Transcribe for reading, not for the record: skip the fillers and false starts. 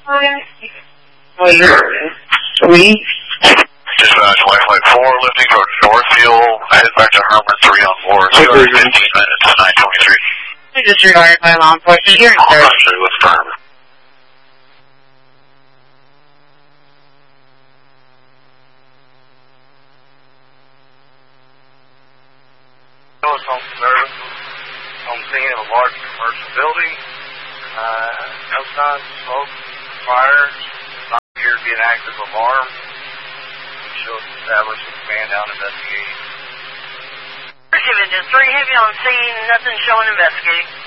Sweet. Dispatch, Wi-Fi 4, lifting towards Northfield, head back to Herman 3 on 4, 15 minutes, 923. Disregarded by law enforcement. You're in third. Actually, with Herman. Home services on scene of a large commercial building. No signs of smoke, fire. Not appear to be an active alarm. Shows established with man down investigating. Just 3 heavy on scene, nothing showing investigate.